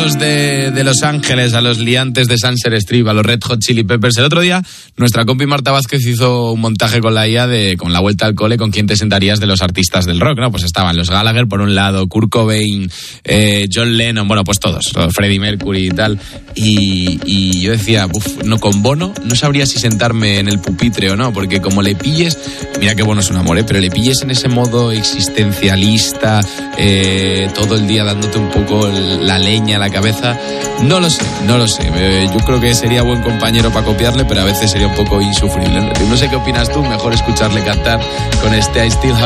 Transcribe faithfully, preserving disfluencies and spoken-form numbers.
De, de Los Ángeles a los liantes de Sunset Strip, a los Red Hot Chili Peppers. El otro día nuestra compi Marta Vázquez hizo un montaje con la I A de con la vuelta al cole, con quién te sentarías de los artistas del rock, ¿no? Pues estaban los Gallagher por un lado, Kurt Cobain, eh, John Lennon, bueno, pues todos, Freddie Mercury y tal. Y, y yo decía, uff, no, con Bono no sabría si sentarme en el pupitre o no, porque como le pilles, mira que Bono es un amor, ¿eh? Pero le pilles en ese modo existencialista, eh, todo el día dándote un poco la leña a la cabeza, no lo sé, no lo sé. Eh, yo creo que sería buen compañero para copiarle, pero a veces sería un poco insufrible. No sé qué opinas tú, mejor escucharle cantar con este I Still Have